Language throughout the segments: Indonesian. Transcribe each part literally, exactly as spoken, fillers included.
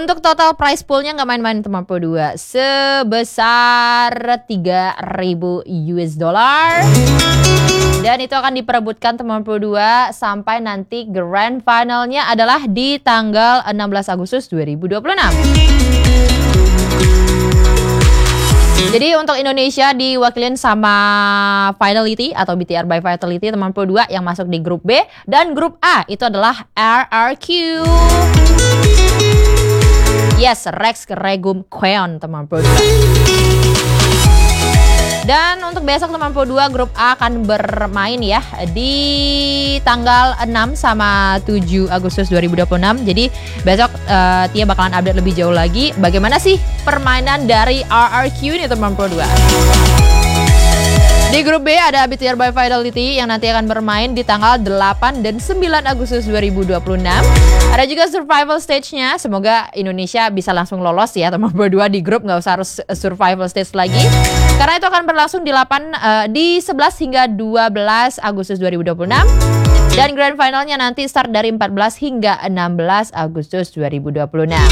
Untuk total prize poolnya nggak main-main teman Pro dua, sebesar tiga ribu U S dollar. Dan itu akan diperebutkan teman Pro dua sampai nanti grand finalnya adalah di tanggal enam belas Agustus dua ribu dua puluh enam. Jadi untuk Indonesia diwakilin sama Vitality atau B T R by Vitality teman Pro dua yang masuk di grup B, dan grup A itu adalah R R Q. Yes, Rex Regum Queon teman Pro dua. Dan untuk besok teman Pro dua grup A akan bermain ya di tanggal enam sama tujuh Agustus dua ribu dua puluh enam. Jadi besok uh, Tia bakalan update lebih jauh lagi bagaimana sih permainan dari R R Q ini teman Pro dua. Di grup B ada B T R by Vitality yang nanti akan bermain di tanggal delapan dan sembilan Agustus dua ribu dua puluh enam. Ada juga survival stage-nya. Semoga Indonesia bisa langsung lolos ya teman Pro dua di grup, nggak usah harus survival stage lagi. Karena itu akan berlangsung di delapan uh, di sebelas hingga dua belas Agustus dua ribu dua puluh enam. Dan grand finalnya nanti start dari empat belas hingga enam belas Agustus dua ribu dua puluh enam.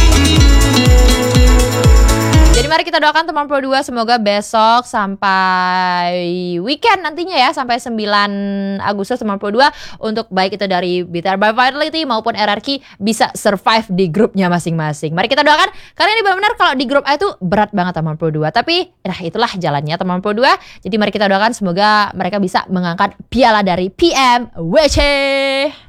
Jadi mari kita doakan teman Pro dua semoga besok sampai weekend nantinya ya, sampai sembilan Agustus teman Pro dua untuk baik itu dari B T R by Vitality maupun R R Q bisa survive di grupnya masing-masing. Mari kita doakan karena ini benar-benar kalau di grup A itu berat banget teman Pro dua. Tapi nah itulah jalannya teman Pro dua. Jadi mari kita doakan semoga mereka bisa mengangkat piala dari P M W C.